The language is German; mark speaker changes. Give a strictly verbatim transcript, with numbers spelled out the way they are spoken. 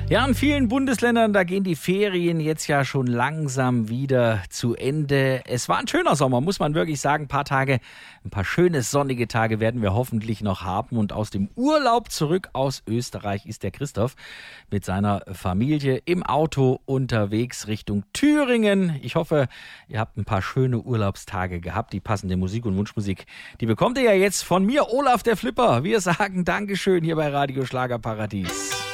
Speaker 1: Ja, in vielen Bundesländern, da gehen die Ferien jetzt ja schon langsam wieder zu Ende. Es war ein schöner Sommer, muss man wirklich sagen. Ein paar Tage, ein paar schöne sonnige Tage werden wir hoffentlich noch haben. Und aus dem Urlaub zurück aus Österreich ist der Christoph mit seiner Familie im Auto unterwegs Richtung Thüringen. Ich hoffe, ihr habt ein paar schöne Urlaubstage gehabt. Die passende Musik und Wunschmusik, die bekommt ihr ja jetzt von mir, Olaf der Flipper. Wir sagen Dankeschön hier bei Radio Schlagerparadies.